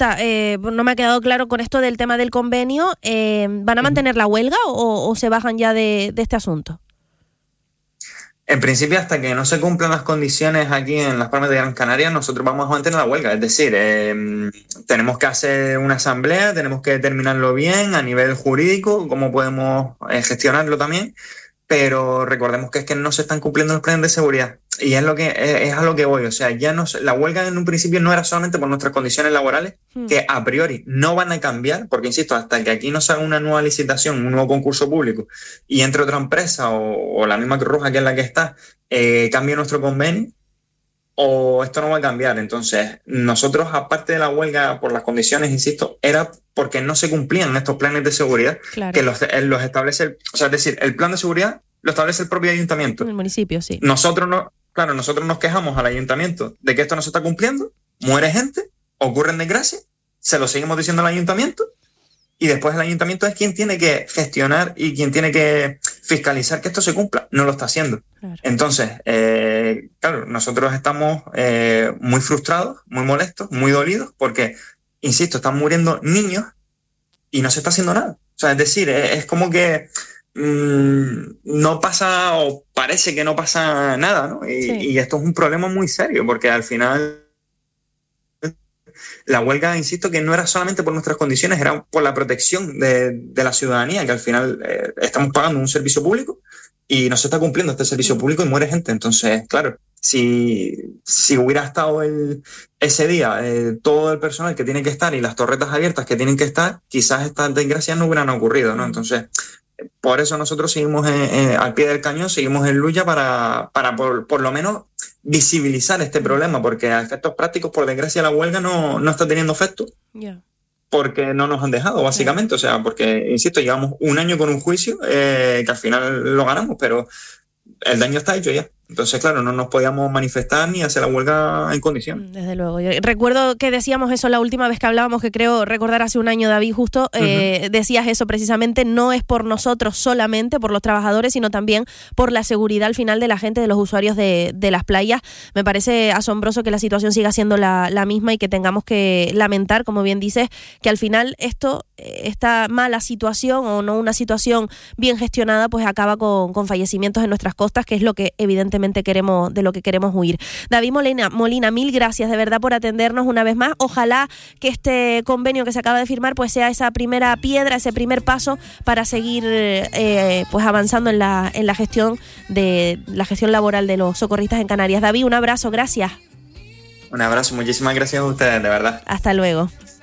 Marta, no me ha quedado claro con esto del tema del convenio. ¿Van a mantener la huelga o se bajan ya de este asunto? En principio, hasta que no se cumplan las condiciones aquí en Las Palmas de Gran Canaria, nosotros vamos a mantener la huelga. Es decir, tenemos que hacer una asamblea, tenemos que determinarlo bien a nivel jurídico, cómo podemos gestionarlo también, pero recordemos que es que no se están cumpliendo los planes de seguridad. Y es a lo que voy. O sea, ya no, la huelga en un principio no era solamente por nuestras condiciones laborales, que a priori no van a cambiar, porque insisto, hasta que aquí no se haga una nueva licitación, un nuevo concurso público, y entre otra empresa o la misma Cruz Roja que es la que está, cambie nuestro convenio, o esto no va a cambiar. Entonces, nosotros, aparte de la huelga por las condiciones, insisto, era porque no se cumplían estos planes de seguridad, claro, que los establece, o sea, es decir, el plan de seguridad lo establece el propio ayuntamiento. El municipio, sí. Nosotros nos quejamos al ayuntamiento de que esto no se está cumpliendo, muere gente, ocurren desgracias, se lo seguimos diciendo al ayuntamiento, y después el ayuntamiento es quien tiene que gestionar y quien tiene que fiscalizar que esto se cumpla. No lo está haciendo. Claro. Entonces, claro, nosotros estamos muy frustrados, muy molestos, muy dolidos, porque, insisto, están muriendo niños y no se está haciendo nada. O sea, es decir, es como que no pasa, o parece que no pasa nada, ¿no? Y esto es un problema muy serio, porque al final la huelga, insisto, que no era solamente por nuestras condiciones, era por la protección de la ciudadanía, que al final estamos pagando un servicio público y no se está cumpliendo este servicio público y muere gente. Entonces, claro, si hubiera estado ese día todo el personal que tiene que estar y las torretas abiertas que tienen que estar, quizás estas desgracias no hubieran ocurrido, ¿no? Entonces, por eso nosotros seguimos al pie del cañón, seguimos en lucha para por lo menos visibilizar este problema, porque a efectos prácticos, por desgracia, la huelga no está teniendo efecto, porque no nos han dejado, básicamente. O sea, porque, insisto, llevamos un año con un juicio que al final lo ganamos, pero el daño está hecho ya. Entonces, claro, no nos podíamos manifestar ni hacer la huelga en condición. Desde luego. Yo recuerdo que decíamos eso la última vez que hablábamos, que creo recordar hace un año, David, justo, decías eso precisamente, no es por nosotros solamente, por los trabajadores, sino también por la seguridad al final de la gente, de los usuarios de las playas. Me parece asombroso que la situación siga siendo la misma y que tengamos que lamentar, como bien dices, que al final esta mala situación o no una situación bien gestionada, pues acaba con fallecimientos en nuestras costas, que es lo que evidentemente queremos huir. David Molina, mil gracias de verdad por atendernos una vez más. Ojalá que este convenio que se acaba de firmar pues sea esa primera piedra, ese primer paso para seguir pues avanzando en la gestión laboral de los socorristas en Canarias. David, un abrazo, gracias. Un abrazo, muchísimas gracias a ustedes, de verdad. Hasta luego.